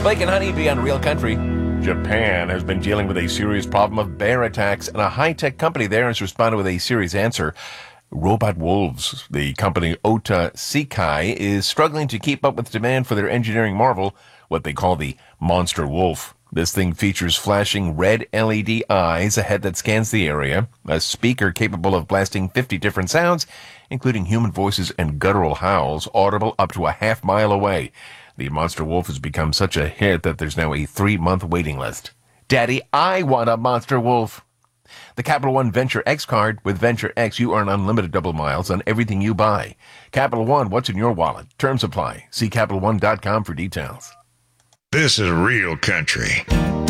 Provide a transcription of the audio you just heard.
Blake and Honeybee on Real Country. Japan has been dealing with a serious problem of bear attacks, and a high-tech company there has responded with a serious answer. Robot wolves. The company Ota Sekai is struggling to keep up with demand for their engineering marvel, what they call the Monster Wolf. This thing features flashing red LED eyes, a head that scans the area, a speaker capable of blasting 50 different sounds, including human voices and guttural howls, audible up to a half-mile away. The Monster Wolf has become such a hit that there's now a 3-month waiting list. Daddy, I want a Monster Wolf. The Capital One Venture X card. With Venture X, you earn unlimited double miles on everything you buy. Capital One, what's in your wallet? Terms apply. See CapitalOne.com for details. This is Real Country.